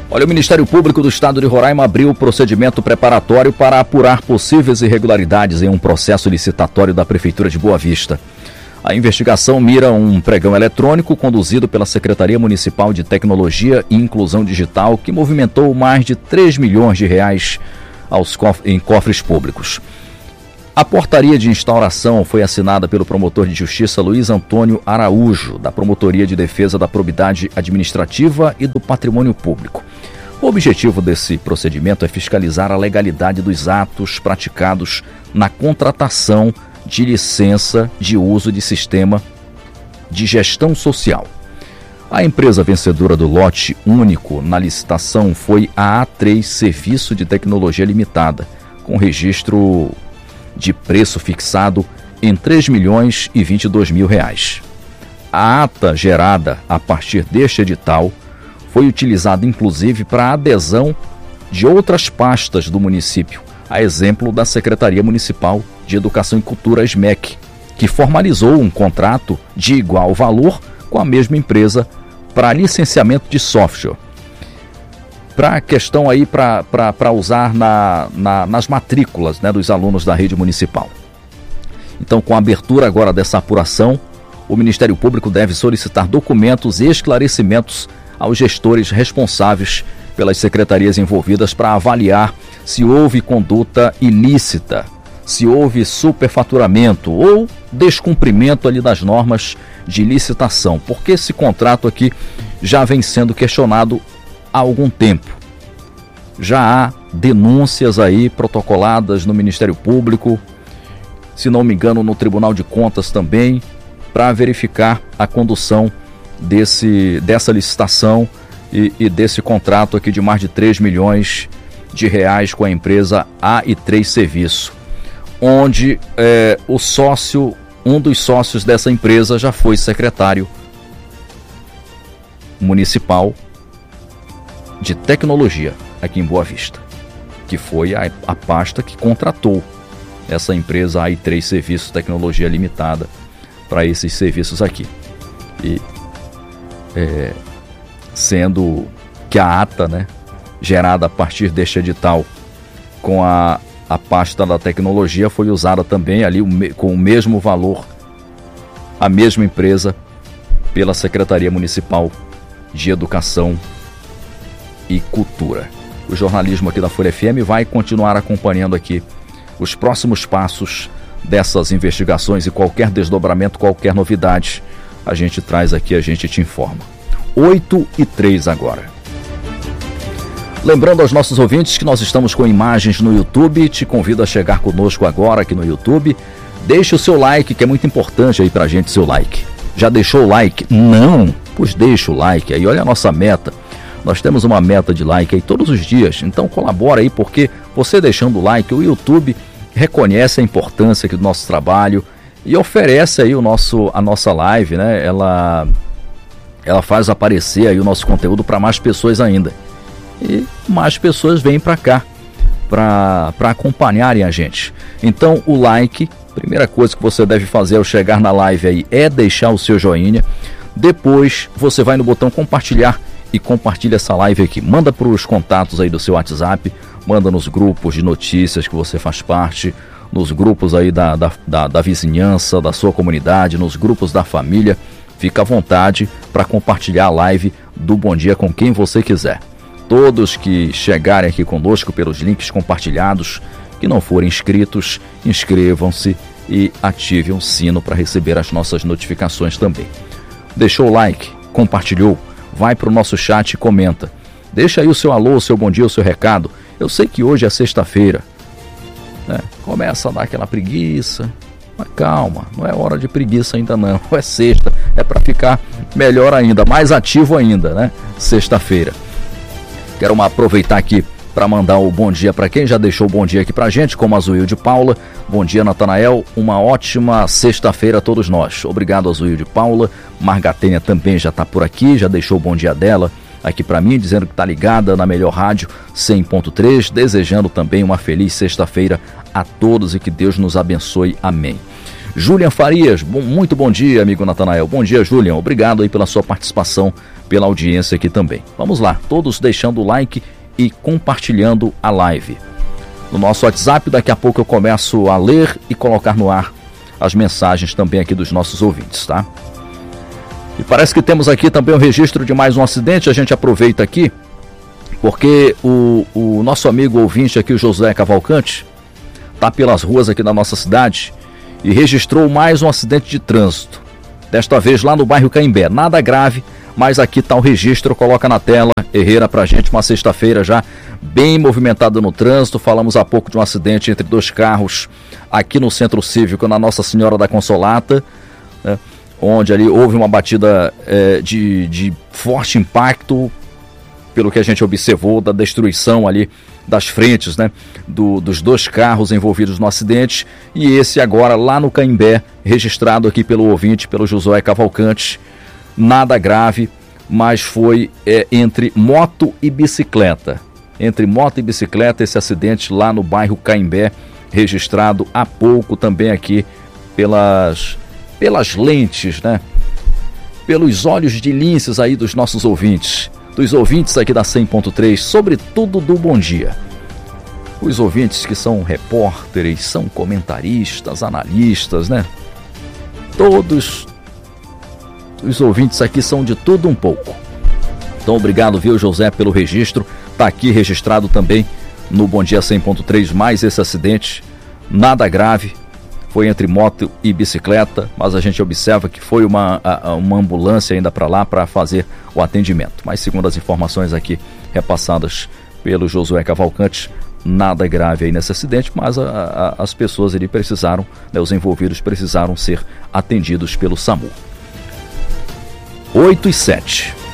Olha, o Ministério Público do Estado de Roraima abriu o procedimento preparatório para apurar possíveis irregularidades em um processo licitatório da Prefeitura de Boa Vista. A investigação mira um pregão eletrônico conduzido pela Secretaria Municipal de Tecnologia e Inclusão Digital, que movimentou mais de 3 milhões de reais em cofres públicos. A portaria de instauração foi assinada pelo promotor de justiça Luiz Antônio Araújo, da Promotoria de Defesa da Probidade Administrativa e do Patrimônio Público. O objetivo desse procedimento é fiscalizar a legalidade dos atos praticados na contratação de licença de uso de sistema de gestão social. A empresa vencedora do lote único na licitação foi a A3 Serviço de Tecnologia Limitada, com registro de preço fixado em R$ 3.022.000. A ata gerada a partir deste edital foi utilizada inclusive para a adesão de outras pastas do município, a exemplo da Secretaria Municipal de Educação e Cultura, SMEC, que formalizou um contrato de igual valor com a mesma empresa para licenciamento de software. Para a questão aí para usar nas matrículas, né, dos alunos da rede municipal. Então, com a abertura agora dessa apuração, o Ministério Público deve solicitar documentos e esclarecimentos aos gestores responsáveis pelas secretarias envolvidas para avaliar se houve conduta ilícita, se houve superfaturamento ou descumprimento ali das normas de licitação, porque esse contrato aqui já vem sendo questionado há algum tempo. Já há denúncias aí protocoladas no Ministério Público, se não me engano no Tribunal de Contas também, para verificar a condução dessa licitação e desse contrato aqui de mais de 3 milhões de reais com a empresa A3 Serviço, onde um dos sócios dessa empresa já foi secretário municipal de tecnologia aqui em Boa Vista, que foi a pasta que contratou essa empresa A3 Serviços Tecnologia Limitada para esses serviços aqui. E sendo que a ata, né, gerada a partir deste edital com a pasta da tecnologia foi usada também ali com o mesmo valor, a mesma empresa, pela Secretaria Municipal de Educação e Cultura. O jornalismo aqui da Folha FM vai continuar acompanhando aqui os próximos passos dessas investigações e qualquer desdobramento, qualquer novidade, a gente traz aqui, a gente te informa. 8h03 agora. Lembrando aos nossos ouvintes que nós estamos com imagens no YouTube, te convido a chegar conosco agora aqui no YouTube. Deixe o seu like, que é muito importante aí pra gente, seu like. Já deixou o like? Não? Pois deixa o like aí, olha a nossa meta. Nós temos uma meta de like aí todos os dias, então colabora aí, porque você deixando o like, o YouTube reconhece a importância aqui do nosso trabalho e oferece aí a nossa live, né? Ela faz aparecer aí o nosso conteúdo para mais pessoas ainda. E mais pessoas vêm para cá para acompanharem a gente. Então o like, primeira coisa que você deve fazer ao chegar na live aí é deixar o seu joinha. Depois você vai no botão compartilhar e compartilha essa live aqui. Manda para os contatos aí do seu WhatsApp, manda nos grupos de notícias que você faz parte, nos grupos aí da vizinhança, da sua comunidade, nos grupos da família. Fica à vontade para compartilhar a live do Bom Dia com quem você quiser. Todos que chegarem aqui conosco pelos links compartilhados, que não forem inscritos, inscrevam-se e ativem o sino para receber as nossas notificações também. Deixou o like, compartilhou, vai para o nosso chat e comenta. Deixa aí o seu alô, o seu bom dia, o seu recado. Eu sei que hoje é sexta-feira, né? Começa a dar aquela preguiça, mas calma, não é hora de preguiça ainda não, é sexta, é para ficar melhor ainda, mais ativo ainda, né? Sexta-feira. Quero aproveitar aqui para mandar o bom dia para quem já deixou o bom dia aqui pra gente, como a Zuilde Paula. Bom dia, Natanael. Uma ótima sexta-feira a todos nós. Obrigado, Zuilde Paula. Margatênia também já está por aqui, já deixou o bom dia dela aqui para mim, dizendo que está ligada na melhor rádio 100.3, desejando também uma feliz sexta-feira a todos e que Deus nos abençoe. Amém. Julian Farias, muito bom dia, amigo Natanael. Bom dia, Julian. Obrigado aí pela sua participação, pela audiência aqui também. Vamos lá, todos deixando o like e compartilhando a live. No nosso WhatsApp, daqui a pouco eu começo a ler e colocar no ar as mensagens também aqui dos nossos ouvintes, tá? E parece que temos aqui também o registro de mais um acidente. A gente aproveita aqui, porque o nosso amigo ouvinte aqui, o José Cavalcante, está pelas ruas aqui da nossa cidade e registrou mais um acidente de trânsito. Desta vez lá no bairro Caimbé. Nada grave, mas aqui está o registro, coloca na tela, Herrera, pra gente, uma sexta-feira já bem movimentada no trânsito. Falamos há pouco de um acidente entre dois carros aqui no Centro Cívico, na Nossa Senhora da Consolata, né, onde ali houve uma batida de forte impacto, pelo que a gente observou, da destruição ali das frentes, né, dos dois carros envolvidos no acidente. E esse agora lá no Caimbé, registrado aqui pelo ouvinte, pelo Josué Cavalcante. Nada grave, mas foi entre moto e bicicleta. Entre moto e bicicleta, esse acidente lá no bairro Caimbé, registrado há pouco também aqui pelas lentes, né? Pelos olhos de linces aí dos nossos ouvintes. Dos ouvintes aqui da 100.3, sobretudo do Bom Dia. Os ouvintes que são repórteres, são comentaristas, analistas, né? Todos os ouvintes aqui são de tudo um pouco. Então, obrigado, viu, José, pelo registro. Está aqui registrado também no Bom Dia 100.3 mais esse acidente. Nada grave, foi entre moto e bicicleta, mas a gente observa que foi uma ambulância ainda para lá para fazer o atendimento. Mas segundo as informações aqui repassadas pelo Josué Cavalcante, nada grave aí nesse acidente, mas as pessoas ali precisaram, né, os envolvidos precisaram ser atendidos pelo SAMU. 8 e 7.